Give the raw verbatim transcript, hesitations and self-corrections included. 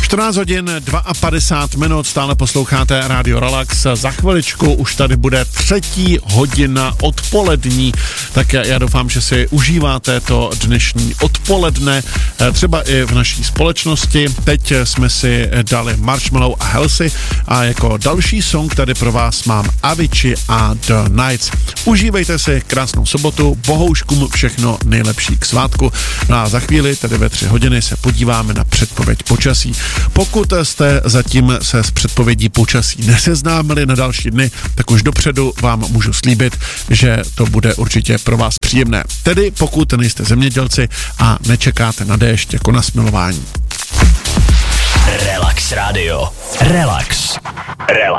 čtrnáct hodin padesát dva minut, stále posloucháte Radio Relax. Za chviličku už tady bude třetí hodina odpolední, tak já doufám, že si užíváte to dnešní odpoledne, třeba i v naší společnosti. Teď jsme si dali Marshmello a Halsey a jako další song tady pro vás mám Avicii a The Nights. Užívejte si krásnou sobotu, bohouškům všechno nejlepší k svátku. No a za chvíli, tedy ve tři hodiny, se podíváme na předpověď počasí. Pokud jste zatím se s předpovědí počasí neseznámili na další dny, tak už dopředu vám můžu slíbit, že to bude určitě pro vás příjemné. Tedy pokud nejste zemědělci a nečekáte na déšť jako na smilování. Relax Radio. Relax. Relax.